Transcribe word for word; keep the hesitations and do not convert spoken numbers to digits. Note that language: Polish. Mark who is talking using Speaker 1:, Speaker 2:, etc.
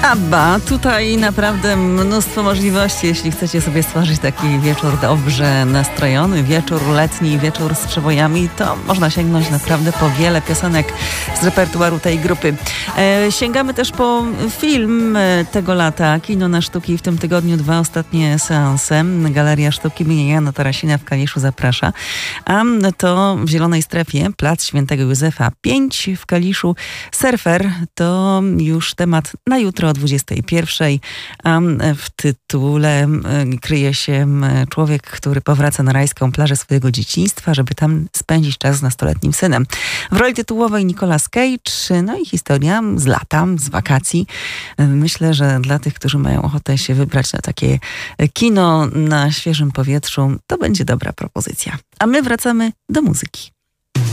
Speaker 1: Abba, tutaj naprawdę mnóstwo możliwości, jeśli chcecie sobie stworzyć taki wieczór dobrze nastrojony, wieczór letni, wieczór z przebojami, to można sięgnąć naprawdę po wiele piosenek z repertuaru tej grupy. E, sięgamy też po film tego lata, Kino na Sztuki. W tym tygodniu dwa ostatnie seanse. Galeria Sztuki imienia Jana Tarasina w Kaliszu zaprasza. A to w Zielonej Strefie, Plac Świętego Józefa pięć w Kaliszu. Surfer to już temat na jutro o dwudziestej pierwszej, a w tytule kryje się człowiek, który powraca na rajską plażę swojego dzieciństwa, żeby tam spędzić czas z nastoletnim synem. W roli tytułowej Nicolas Cage, no i historia z lata, z wakacji. Myślę, że dla tych, którzy mają ochotę się wybrać na takie kino na świeżym powietrzu, to będzie dobra propozycja. A my wracamy do muzyki.